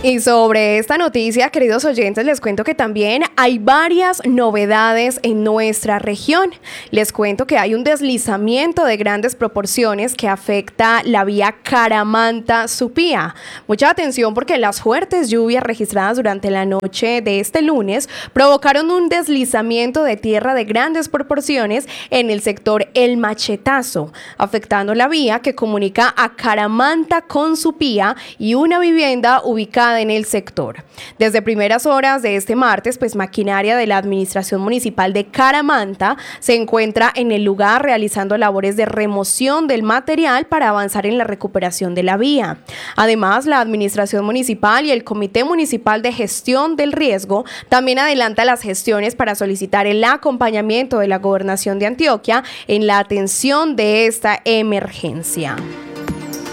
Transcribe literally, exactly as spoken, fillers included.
Y sobre esta noticia, queridos oyentes, les cuento que también hay varias novedades en nuestra región. Les cuento que hay un deslizamiento de grandes proporciones que afecta la vía Caramanta-Supía. Mucha atención porque las fuertes lluvias registradas durante la noche de este lunes provocaron un deslizamiento de tierra de grandes proporciones en el sector El Machetazo, afectando la vía que comunica a Caramanta con Supía y una vivienda ubicada en el sector. Desde primeras horas de este martes, pues maquinaria de la Administración Municipal de Caramanta se encuentra en el lugar realizando labores de remoción del material para avanzar en la recuperación de la vía. Además, la Administración Municipal y el Comité Municipal de Gestión del Riesgo también adelanta las gestiones para solicitar el acompañamiento de la Gobernación de Antioquia en la atención de esta emergencia.